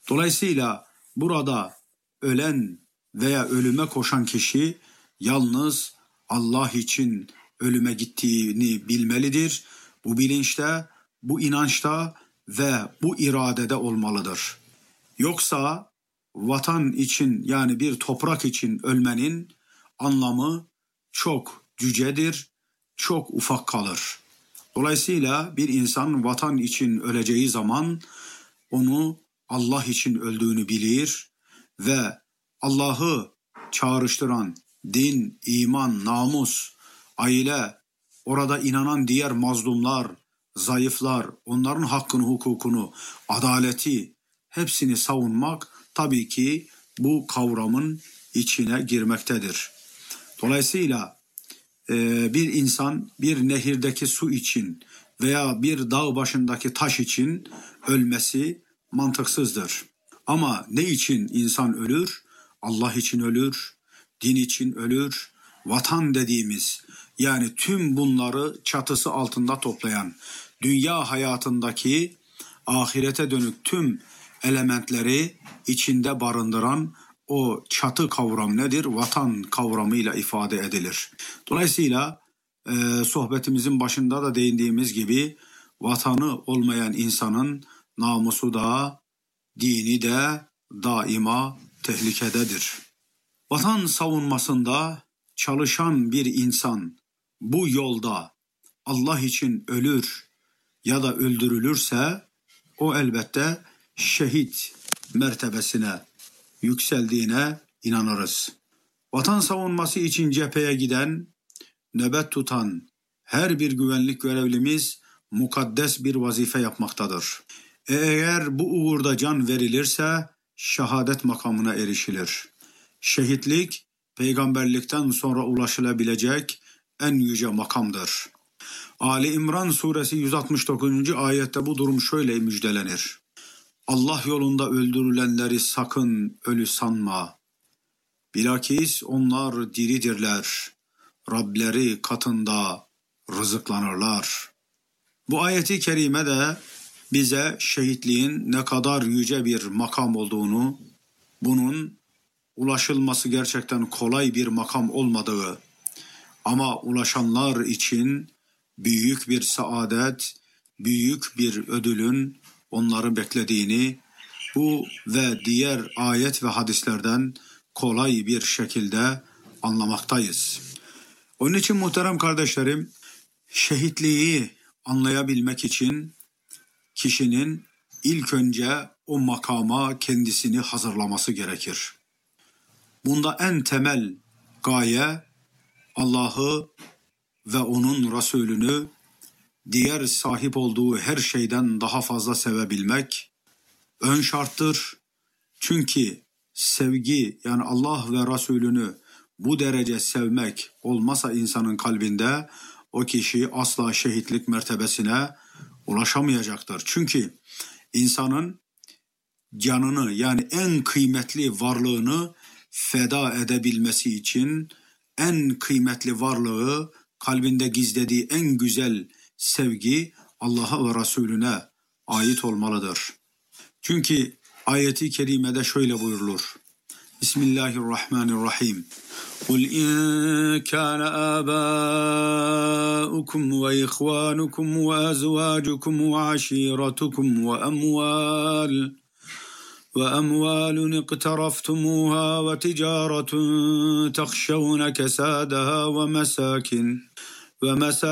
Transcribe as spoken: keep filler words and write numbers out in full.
Dolayısıyla burada ölen veya ölüme koşan kişi yalnız Allah için ölüme gittiğini bilmelidir. Bu bilinçte, bu inançta ve bu iradede olmalıdır. Yoksa vatan için, yani bir toprak için ölmenin anlamı çok cücedir, çok ufak kalır. Dolayısıyla bir insan vatan için öleceği zaman onu Allah için öldüğünü bilir ve Allah'ı çağrıştıran din, iman, namus, aile, orada inanan diğer mazlumlar, zayıflar, onların hakkını, hukukunu, adaleti hepsini savunmak tabii ki bu kavramın içine girmektedir. Dolayısıyla e, bir insan bir nehirdeki su için veya bir dağ başındaki taş için ölmesi mantıksızdır. Ama ne için insan ölür? Allah için ölür, din için ölür, vatan dediğimiz, yani tüm bunları çatısı altında toplayan, dünya hayatındaki ahirete dönük tüm elementleri içinde barındıran o çatı kavram nedir? Vatan kavramıyla ifade edilir. Dolayısıyla e, sohbetimizin başında da değindiğimiz gibi vatanı olmayan insanın namusu da, dini de daima tehlikededir. Vatan savunmasında çalışan bir insan bu yolda Allah için ölür ya da öldürülürse o elbette şehit mertebesine yükseldiğine inanırız. Vatan savunması için cepheye giden, nöbet tutan her bir güvenlik görevlimiz mukaddes bir vazife yapmaktadır. Eğer bu uğurda can verilirse şehadet makamına erişilir. Şehitlik, peygamberlikten sonra ulaşılabilecek en yüce makamdır. Ali İmran suresi yüz altmış dokuzuncu ayette bu durum şöyle müjdelenir. Allah yolunda öldürülenleri sakın ölü sanma. Bilakis onlar diridirler. Rableri katında rızıklanırlar. Bu ayeti kerime de bize şehitliğin ne kadar yüce bir makam olduğunu, bunun ulaşılması gerçekten kolay bir makam olmadığı ama ulaşanlar için büyük bir saadet, büyük bir ödülün onları beklediğini bu ve diğer ayet ve hadislerden kolay bir şekilde anlamaktayız. Onun için muhterem kardeşlerim, şehitliği anlayabilmek için kişinin ilk önce o makama kendisini hazırlaması gerekir. Bunda en temel gaye Allah'ı ve onun Resulünü diğer sahip olduğu her şeyden daha fazla sevebilmek ön şarttır. Çünkü sevgi, yani Allah ve Resulünü bu derece sevmek olmasa insanın kalbinde, o kişi asla şehitlik mertebesine ulaşamayacaktır. Çünkü insanın canını, yani en kıymetli varlığını feda edebilmesi için en kıymetli varlığı, kalbinde gizlediği en güzel sevgi Allah'a ve Resulüne ait olmalıdır. Çünkü ayeti kerimede şöyle buyurulur. Bismillahirrahmanirrahim. قُلْ إِنْ كَانَ آبَاؤُكُمْ وَإِخْوَانُكُمْ وَأَزْوَاجُكُمْ وَعَشِيرَتُكُمْ وَأَمْوَالٌ وَأَمْوَالٌ اقْتَرَفْتُمُوهَا وَتِجَارَةٌ تَخْشَوْنَ كَسَادَهَا وَمَسَاكِنُ وَمَسَاكِنُ